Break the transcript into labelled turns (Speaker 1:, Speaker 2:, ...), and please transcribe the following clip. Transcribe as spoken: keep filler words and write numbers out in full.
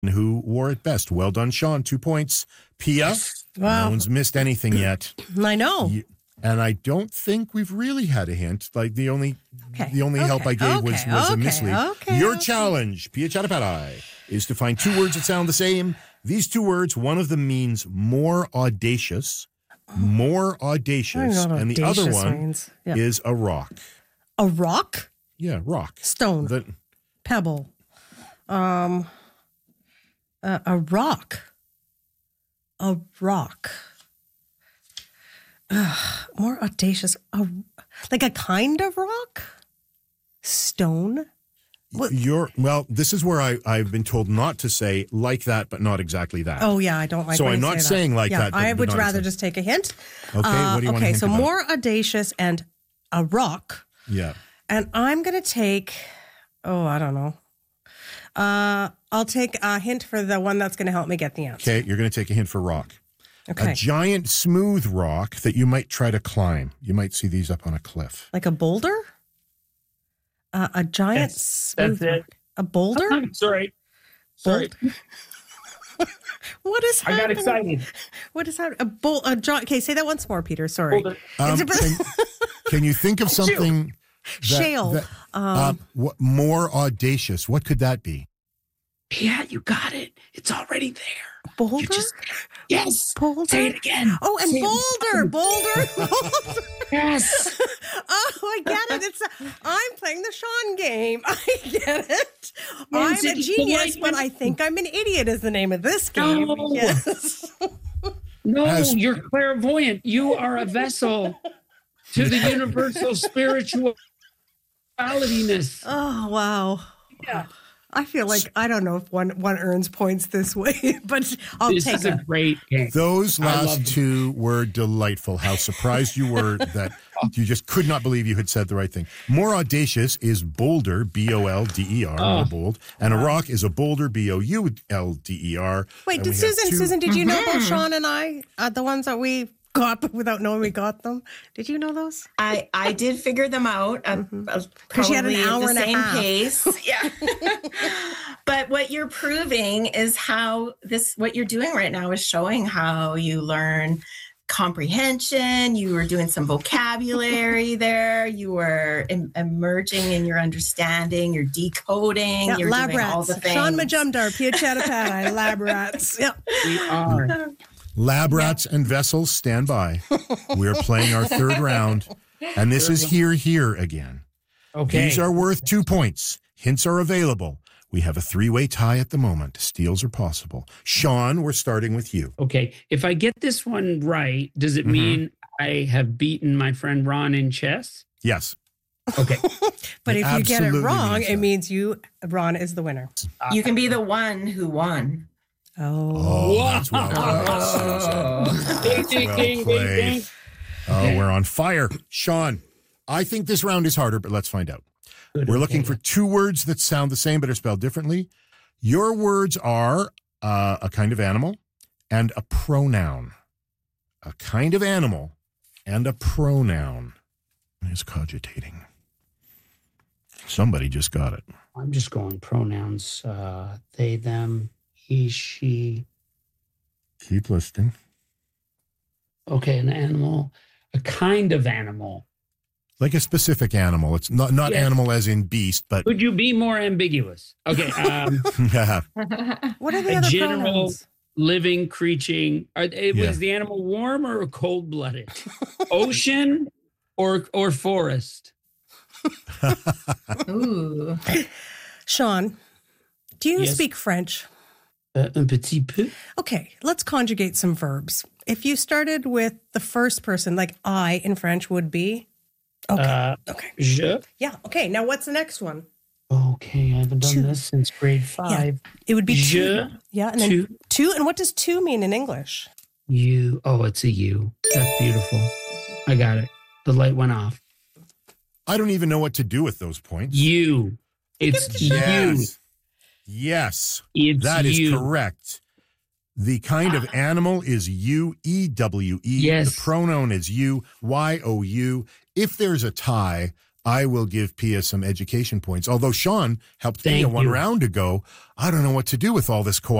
Speaker 1: who wore it best. Well done, Sean. Two points. Pia,
Speaker 2: Wow.
Speaker 1: no one's missed anything yet.
Speaker 2: I know.
Speaker 1: You- And I don't think we've really had a hint. Like the only
Speaker 2: Okay,
Speaker 1: the only help
Speaker 2: okay,
Speaker 1: I gave was,
Speaker 2: okay,
Speaker 1: was a
Speaker 2: okay,
Speaker 1: mislead.
Speaker 2: okay,
Speaker 1: Your
Speaker 2: okay.
Speaker 1: challenge, Pia Chatapatai, is to find two words that sound the same. These two words, one of them means more audacious, more
Speaker 2: I
Speaker 1: audacious,
Speaker 2: don't know what
Speaker 1: and the other
Speaker 2: audacious
Speaker 1: one
Speaker 2: means. Yeah.
Speaker 1: is a rock.
Speaker 2: A rock?
Speaker 1: Yeah, rock.
Speaker 2: Stone.
Speaker 1: The,
Speaker 2: Pebble. Um, uh, a rock. A rock. Ugh, more audacious. A, like a kind of rock? Stone? What?
Speaker 1: you're well. This is where I I've been told not to say like that, but not exactly that.
Speaker 2: Oh, yeah, I don't like
Speaker 1: So
Speaker 2: when
Speaker 1: I'm
Speaker 2: you
Speaker 1: not
Speaker 2: say
Speaker 1: saying
Speaker 2: that.
Speaker 1: like
Speaker 2: yeah,
Speaker 1: that, but-
Speaker 2: I
Speaker 1: but
Speaker 2: would
Speaker 1: not
Speaker 2: rather
Speaker 1: exactly.
Speaker 2: just take a hint.
Speaker 1: Okay,
Speaker 2: Uh,
Speaker 1: what do you want to
Speaker 2: Okay,
Speaker 1: hint
Speaker 2: so
Speaker 1: about?
Speaker 2: more audacious and a rock.
Speaker 1: Yeah.
Speaker 2: And I'm going to take, oh, I don't know. Uh, I'll take a hint for the one that's going to help me get the answer.
Speaker 1: Okay, you're going to take a hint for rock.
Speaker 2: Okay.
Speaker 1: A giant smooth rock that you might try to climb. You might see these up on a cliff.
Speaker 2: Like a boulder? Uh, a giant
Speaker 3: Yes,
Speaker 2: smooth
Speaker 3: that's it.
Speaker 2: rock. A boulder?
Speaker 3: I'm sorry. Sorry.
Speaker 2: What is
Speaker 3: I got
Speaker 2: happening?
Speaker 3: excited.
Speaker 2: What is that? A bowl? A giant? Okay, say that once more, Peter. Sorry.
Speaker 3: Boulder.
Speaker 1: Um, can, can you think of something that,
Speaker 2: Shale.
Speaker 1: that,
Speaker 2: Um,
Speaker 1: uh, what, more audacious? What could that be?
Speaker 3: Yeah, you got it. It's already there.
Speaker 2: boulder?
Speaker 3: You just yes.
Speaker 2: Boulder?
Speaker 3: Say it again.
Speaker 2: Oh, and
Speaker 3: Say it.
Speaker 2: boulder, boulder, boulder.
Speaker 3: Yes.
Speaker 2: Oh, I get it. It's a, I'm playing the Sean game. I get it.
Speaker 3: Yes,
Speaker 2: I'm a
Speaker 3: it's the
Speaker 2: genius,
Speaker 3: right
Speaker 2: but
Speaker 3: one.
Speaker 2: I think I'm an idiot is the name of this game.
Speaker 3: No.
Speaker 2: Yes.
Speaker 3: No,
Speaker 1: Has-
Speaker 3: you're clairvoyant. You are a vessel to the universal spiritualitiness.
Speaker 2: Oh, wow.
Speaker 3: Yeah.
Speaker 2: I feel like I don't know if one one earns points this way, but I'll
Speaker 3: This
Speaker 2: take
Speaker 3: is
Speaker 2: it.
Speaker 3: a great game.
Speaker 1: Those
Speaker 3: I love
Speaker 1: last
Speaker 3: them.
Speaker 1: two were delightful. How surprised you were that you just could not believe you had said the right thing. More audacious is boulder, B O L D E R,
Speaker 3: Oh.
Speaker 1: more bold, and a rock is a boulder, B O U L D E R.
Speaker 2: Wait,
Speaker 1: And
Speaker 2: did
Speaker 1: we have
Speaker 2: Susan?
Speaker 1: two-
Speaker 2: Susan, did you know both Sean and I, uh, the ones that we got but without knowing we got them? Did you know those?
Speaker 4: I, I did figure them out. Uh,
Speaker 2: Because you had an
Speaker 4: probably at
Speaker 2: hour
Speaker 4: the
Speaker 2: and a
Speaker 4: same
Speaker 2: half.
Speaker 4: pace. Yeah. But what you're proving is how this, what you're doing right now is showing how you learn comprehension. You were doing some vocabulary there. You were em- emerging in your understanding. You're decoding.
Speaker 2: Yeah,
Speaker 4: you're
Speaker 2: lab
Speaker 4: doing all
Speaker 2: rats.
Speaker 4: the things.
Speaker 2: Sean Majumdar, Pia Chattopadhyay, lab rats. Yeah.
Speaker 3: We are.
Speaker 1: Lab rats and vessels, stand by. We're playing our third round, and this is here, here again.
Speaker 3: Okay.
Speaker 1: These are worth two points. Hints are available. We have a three-way tie at the moment. Steals are possible. Sean, we're starting with you.
Speaker 3: Okay. If I get this one right, does it
Speaker 1: Mhm.
Speaker 3: mean I have beaten my friend Ron in chess?
Speaker 1: Yes.
Speaker 3: Okay.
Speaker 2: But
Speaker 1: It
Speaker 2: if you get it
Speaker 1: absolutely
Speaker 2: wrong,
Speaker 1: means
Speaker 2: it
Speaker 1: that.
Speaker 2: means you, Ron, is the winner.
Speaker 4: You can be the one who won.
Speaker 2: Oh.
Speaker 1: Oh, that's well played, Susan.
Speaker 3: Ding,
Speaker 1: That's
Speaker 3: ding,
Speaker 1: well
Speaker 3: ding, ding,
Speaker 1: played.
Speaker 3: ding.
Speaker 1: Oh, we're on fire. Sean, I think this round is harder, but let's find out.
Speaker 3: Good,
Speaker 1: We're
Speaker 3: okay.
Speaker 1: looking for two words that sound the same but are spelled differently. Your words are uh, a kind of animal and a pronoun. A kind of animal and a pronoun. Is cogitating. Somebody just got it.
Speaker 3: I'm just going pronouns. Uh, they, them, he, she.
Speaker 1: Keep listening.
Speaker 3: Okay, an animal, a kind of animal.
Speaker 1: Like a specific animal. It's not not
Speaker 3: Yes.
Speaker 1: animal as in beast, but
Speaker 3: Could you be more ambiguous? Okay. Um,
Speaker 2: What are the
Speaker 3: A
Speaker 2: other
Speaker 3: general-
Speaker 2: pronouns?
Speaker 3: living, creature. Are, it,
Speaker 1: Yeah.
Speaker 3: Was the animal warm or cold blooded? Ocean or or forest?
Speaker 4: Ooh.
Speaker 2: Sean, do you
Speaker 3: Yes.
Speaker 2: speak French?
Speaker 3: Uh, un petit peu.
Speaker 2: Okay, let's conjugate some verbs. If you started with the first person, like I in French would be. Okay.
Speaker 3: Uh,
Speaker 2: okay.
Speaker 3: je.
Speaker 2: Yeah. Okay. Now, what's the next one?
Speaker 3: Okay, I haven't done
Speaker 2: Two.
Speaker 3: this since grade five.
Speaker 2: It would be
Speaker 3: Je,
Speaker 2: two. Yeah. And then
Speaker 3: two.
Speaker 2: two. And what does two mean in English?
Speaker 3: You. Oh, it's a you. That's beautiful. I got it. The light went off.
Speaker 1: I don't even know what to do with those points.
Speaker 3: You. It's you.
Speaker 1: Yes. Yes.
Speaker 3: It's
Speaker 1: That is
Speaker 3: you.
Speaker 1: correct. The kind of animal is you, E W E.
Speaker 3: Yes.
Speaker 1: The pronoun is you, Y O U. If there's a tie, I will give Pia some education points. Although Sean helped
Speaker 3: Thank
Speaker 1: Pia one
Speaker 3: you.
Speaker 1: round ago, I don't know what to do with all this co